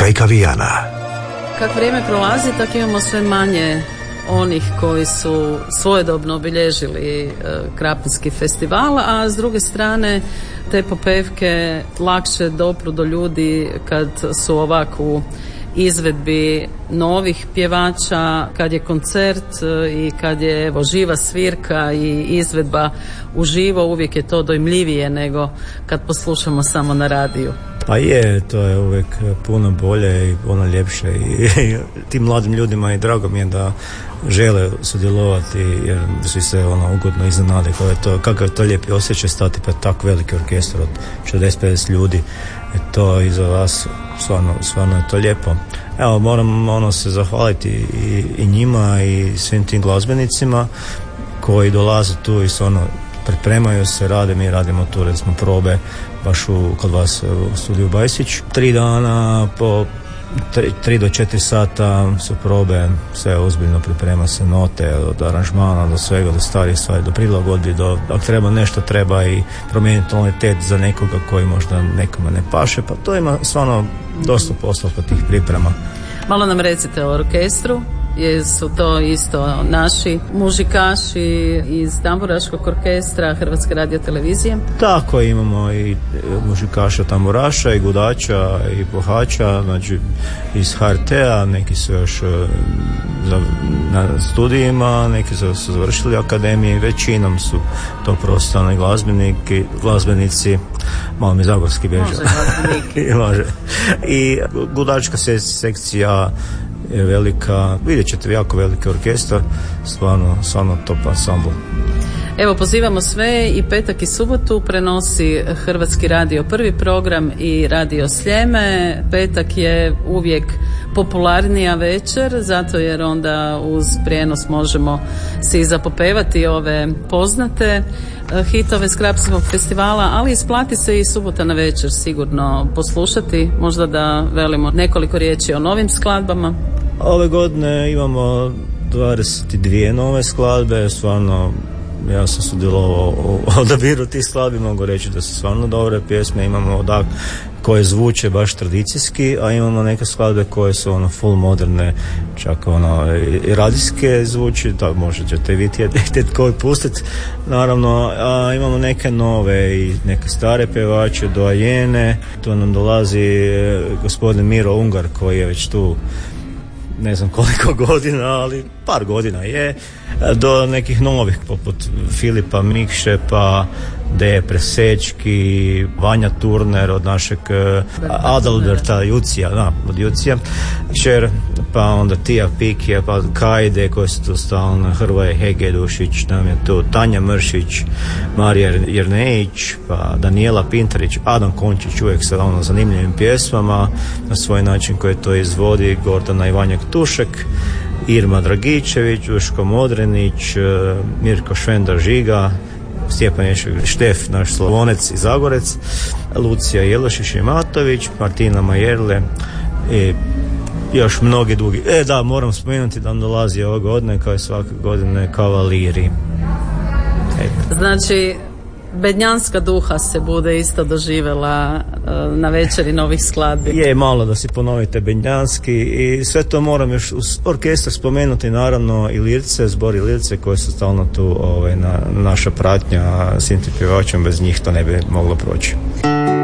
Kajka Vijana. Kako vrijeme prolazi, tako imamo sve manje onih koji su svojedobno obilježili Krapinski festival, a s druge strane te popevke lakše dopru do ljudi kad su ovako u izvedbi novih pjevača, kad je koncert i kad je živa svirka i izvedba uživo, uvijek je to dojmljivije nego kad poslušamo samo na radiju. Pa je, to je uvijek puno bolje i puno ljepše i tim mladim ljudima i drago mi je da žele sudjelovati jer svi se ugodno iznenade kakav je to lijepi osjećaj stati pa tako veliki orkestar od 60-50 ljudi. To i za vas stvarno je to lijepo. Evo, moram se zahvaliti i njima i svim tim glazbenicima koji dolaze tu i pripremaju se, mi radimo tu recimo probe baš kod vas u studiju Bajsić. 3 dana po 3 do 4 sata su probe, sve ozbiljno priprema se, note od aranžmana do svega, do starih stvari, do prilagodbi, ako treba nešto treba i promijeniti tonalitet za nekoga koji možda nekome ne paše, pa to ima stvarno dosta posla kod tih priprema. Malo nam recite o orkestru. Jesu to isto naši muzikaši iz tamburaškog orkestra Hrvatske radiotelevizije? Tako, imamo i muzikaša tamburaša i gudača i puhača, znači iz HRT-a, neki su još na studijima, neki su završili akademije, većinom su to profesionalni glazbenici, malo mi zagorski bježe. Može. I gudačka sekcija je velika, vidjet ćete jako veliki orkestar, stvarno top ansambl. Evo, pozivamo sve, i petak i subotu prenosi Hrvatski radio prvi program i Radio Sljeme. Petak je uvijek popularnija večer, zato jer onda uz prijenos možemo si zapopevati ove poznate hitove s Krapinskog festivala, ali isplati se i subota na večer sigurno poslušati, možda da velimo nekoliko riječi o novim skladbama. Ove godine imamo 22 nove skladbe, stvarno ja sam sudjelovao u odabiru tih skladbi, mogu reći da su stvarno dobre pjesme, imamo koje zvuče baš tradicijski, a imamo neke skladbe koje su full moderne, čak i radijske zvuči, da možete vi koji pustiti, naravno, a imamo neke nove i neke stare pevače, doajene, tu nam dolazi gospodin Miro Ungar koji je već tu ne znam koliko godina, ali par godina je, do nekih novih poput Filipa Mikše, Deje Presečki, Vanja Turner od našeg Adalberta Jucija, od Jucija kćer, pa onda Tija Pikija, pa Kajde koji su tu stalno, Hrvoje Hegedušić, nam je tu Tanja Mršić, Marija Jernejić, pa Daniela Pintarić, Adam Končić uvijek sa zanimljivim pjesmama na svoj način koji to izvodi, Gordana Ivanjak Tušek, Irma Dragičević, Duško Modrenić, Mirko Švendar Žiga, Stjepan Štef, naš Slavonec i Zagorec, Lucija Jelošić i Matović, Martina Majerle i još mnogi drugi. Moram spomenuti da nam dolazi ove godine, kao i svake godine, Kavaliri. Znači, bednjanska duha se bude isto doživjela na večeri novih skladbi. Je malo da si ponovite bednjanski i sve to moram još uz orkestar spomenuti, naravno i lirce, zbor i lirce koji su stalno tu naša pratnja, s tim pjevačem, bez njih to ne bi moglo proći.